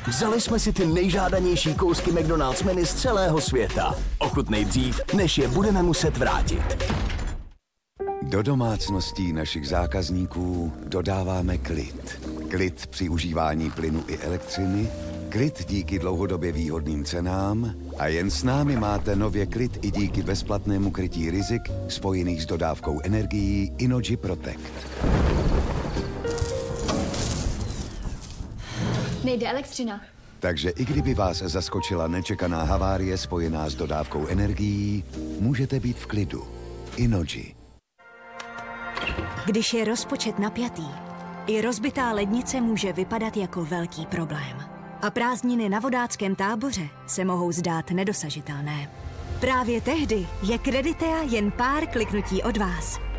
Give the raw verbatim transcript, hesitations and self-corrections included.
Vzali jsme si ty nejžádanější kousky McDonald's menu z celého světa. Ochutnej dřív, než je budeme muset vrátit. Do domácností našich zákazníků dodáváme klid. Klid při užívání plynu i elektřiny, klid díky dlouhodobě výhodným cenám a jen s námi máte nově klid i díky bezplatnému krytí rizik spojených s dodávkou energií Innogy Protect. Nejde elektřina. Takže i kdyby vás zaskočila nečekaná havárie spojená s dodávkou energií, můžete být v klidu. Innogy. Když je rozpočet napjatý, i rozbitá lednice může vypadat jako velký problém. A prázdniny na vodáckém táboře se mohou zdát nedosažitelné. Právě tehdy je Creditea jen pár kliknutí od vás.